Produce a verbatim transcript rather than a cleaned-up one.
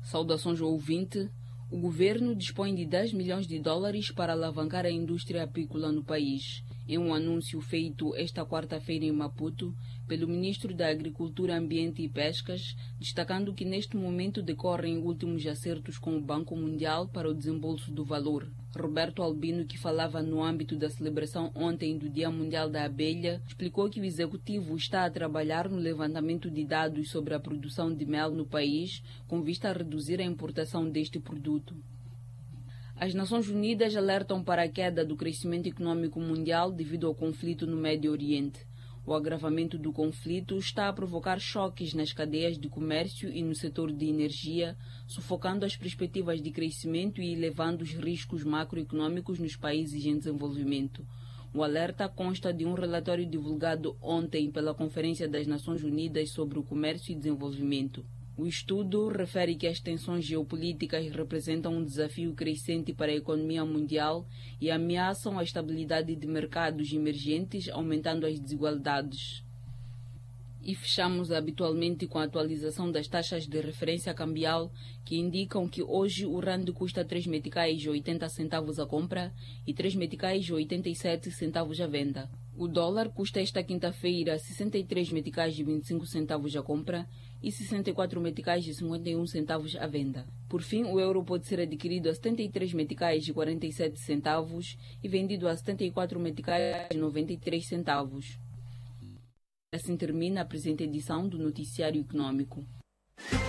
Saudações ao ouvinte. O governo dispõe de dez milhões de dólares para alavancar a indústria apícola no país. Em um anúncio feito esta quarta-feira em Maputo pelo ministro da Agricultura, Ambiente e Pescas, destacando que neste momento decorrem últimos acertos com o Banco Mundial para o desembolso do valor. Roberto Albino, que falava no âmbito da celebração ontem do Dia Mundial da Abelha, explicou que o executivo está a trabalhar no levantamento de dados sobre a produção de mel no país, com vista a reduzir a importação deste produto. As Nações Unidas alertam para a queda do crescimento econômico mundial devido ao conflito no Médio Oriente. O agravamento do conflito está a provocar choques nas cadeias de comércio e no setor de energia, sufocando as perspectivas de crescimento e elevando os riscos macroeconômicos nos países em desenvolvimento. O alerta consta de um relatório divulgado ontem pela Conferência das Nações Unidas sobre o Comércio e Desenvolvimento. O estudo refere que as tensões geopolíticas representam um desafio crescente para a economia mundial e ameaçam a estabilidade de mercados emergentes, aumentando as desigualdades. E fechamos habitualmente com a atualização das taxas de referência cambial, que indicam que hoje o rand custa três meticais e oitenta centavos a compra e três meticais e oitenta e sete centavos a venda. O dólar custa esta quinta-feira sessenta e três meticais e vinte e cinco centavos a compra e sessenta e quatro meticais e cinquenta e um centavos à venda. Por fim, o euro pode ser adquirido a setenta e três meticais e quarenta e sete centavos e vendido a setenta e quatro meticais e noventa e três centavos. Assim termina a presente edição do Noticiário Econômico.